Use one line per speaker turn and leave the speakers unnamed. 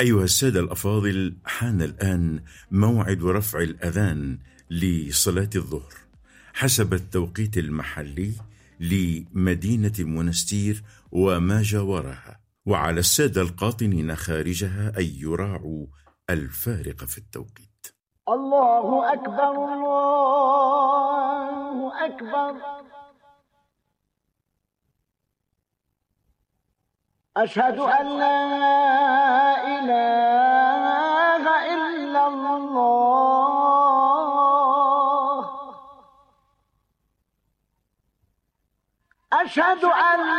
أيها السادة الأفاضل، حان الآن موعد رفع الأذان لصلاة الظهر حسب التوقيت المحلي لمدينة المنستير وما جاورها، وعلى السادة القاطنين خارجها أن يراعوا الفارق في التوقيت.
الله أكبر الله أكبر، أشهد أن لا إله إلا الله، أشهد أن